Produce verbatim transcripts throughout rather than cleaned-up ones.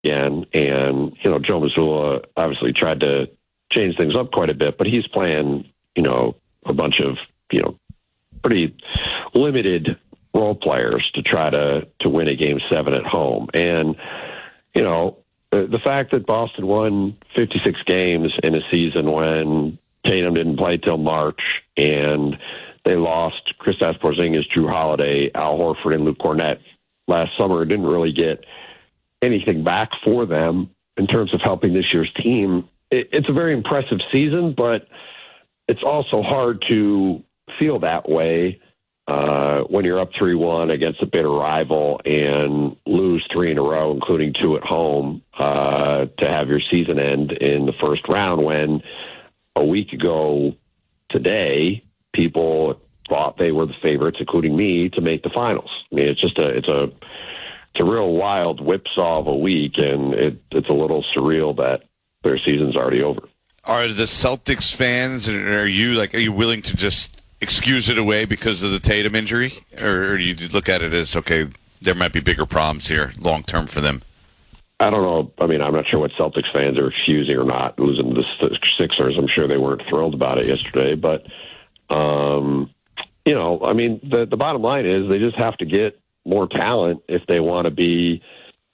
again. And, you know, Joe Mazzulla obviously tried to change things up quite a bit, but he's playing, you know, a bunch of, you know, pretty limited role players to try to, to win a game seven at home. And, you know, the, the fact that Boston won fifty-six games in a season when Tatum didn't play till March and they lost Kristaps Porzingis, Drew Holiday, Al Horford, and Luke Kornet last summer, didn't really get anything back for them in terms of helping this year's team. It, it's a very impressive season, but it's also hard to feel that way uh, when you're up three one against a bitter rival and lose three in a row, including two at home, uh, to have your season end in the first round when a week ago today, people thought they were the favorites, including me, to make the finals. I mean, it's just a, it's a, it's a real wild whipsaw of a week, and it, it's a little surreal that their season's already over. Are the Celtics fans, and are you like, are you willing to just excuse it away because of the Tatum injury, or, or do you look at it as, okay, there might be bigger problems here long term for them? I don't know. I mean, I'm not sure what Celtics fans are excusing or not. Losing to the Sixers, I'm sure they weren't thrilled about it yesterday. But, um, you know, I mean, the, the bottom line is they just have to get more talent if they want to be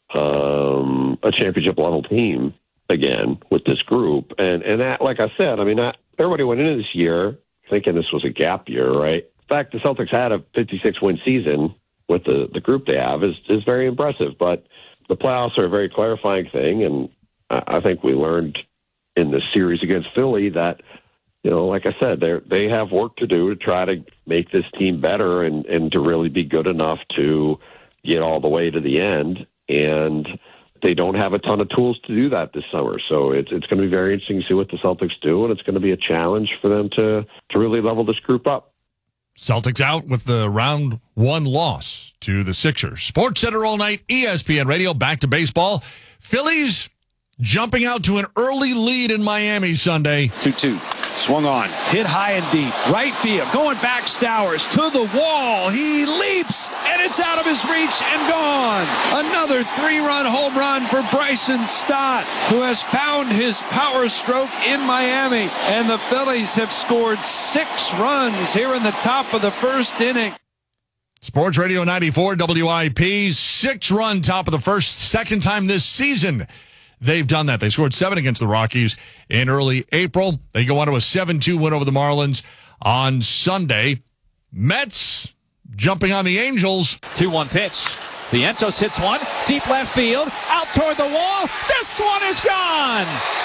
um, a championship-level team again with this group. And, and that, like I said, I mean, that, everybody went into this year thinking this was a gap year, right? In fact, the Celtics had a fifty-six win season with the, the group they have is, is very impressive. But the playoffs are a very clarifying thing, and I think we learned in this series against Philly that, you know, like I said, they they have work to do to try to make this team better and, and to really be good enough to get all the way to the end. And they don't have a ton of tools to do that this summer. So it's it's going to be very interesting to see what the Celtics do, and it's going to be a challenge for them to, to really level this group up. Celtics out with the round one loss to the Sixers. Sports Center all night, E S P N Radio, back to baseball. Phillies jumping out to an early lead in Miami Sunday. two two. Swung on. Hit high and deep. Right field. Going back Stowers to the wall. He leaps, and it's out of his reach and gone. Another three-run home run for Bryson Stott, who has found his power stroke in Miami. And the Phillies have scored six runs here in the top of the first inning. Sports Radio ninety-four W I P, six-run top of the first, second time this season they've done that. They scored seven against the Rockies in early April. They go on to a seven two win over the Marlins on Sunday. Mets jumping on the Angels. two one pitch. Vientos hits one. Deep left field. Out toward the wall. This one is gone.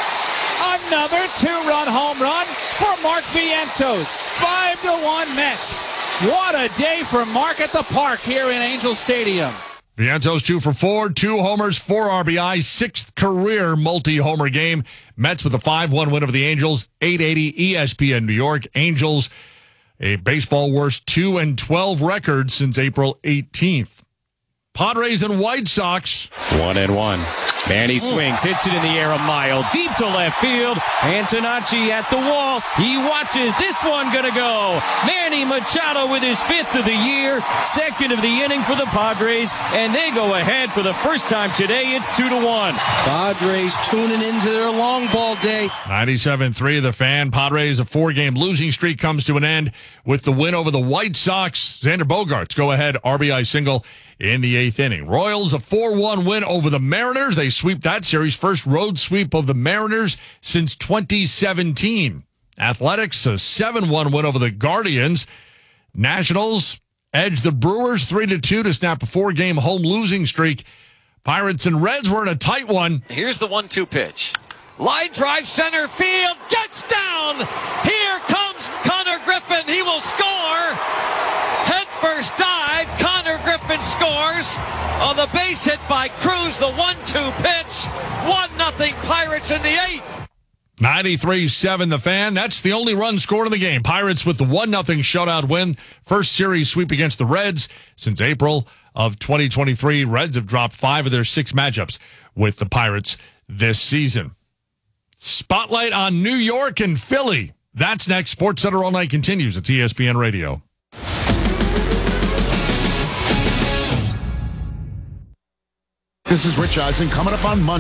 Another two-run home run for Mark Vientos. five to one Mets. What a day for Mark at the park here in Angel Stadium. Vientos two for four, two homers, four R B I, sixth career multi-homer game. Mets with a five one win over the Angels, eight eighty E S P N New York. Angels, a baseball worst two and twelve record since April eighteenth. Padres and White Sox. One and one. Manny swings, hits it in the air a mile, deep to left field. Antonacci at the wall. He watches this one gonna go. Manny Machado with his fifth of the year, second of the inning for the Padres, and they go ahead for the first time today. It's two to one. Padres tuning into their long ball day. ninety-seven three The Fan. Padres, a four-game losing streak comes to an end with the win over the White Sox. Xander Bogaerts go ahead, R B I single in the eighth inning. Royals, a four one win over the Mariners. They sweep that series. First road sweep of the Mariners since twenty seventeen. Athletics, a seven one win over the Guardians. Nationals edge the Brewers three to two to snap a four-game home losing streak. Pirates and Reds were in a tight one. Here's the one two pitch. Line drive center field. Gets down. Here comes Connor Griffin. He will score. Head first dive. Connor Griffin scores on the base hit by Cruz. The one two pitch. one nothing Pirates in the eighth. ninety-three seven The Fan. That's the only run scored in the game. Pirates with the one nothing shutout win. First series sweep against the Reds since April of twenty twenty-three. Reds have dropped five of their six matchups with the Pirates this season. Spotlight on New York and Philly. That's next. Sports Center all night continues. It's E S P N Radio. This is Rich Eisen coming up on Monday.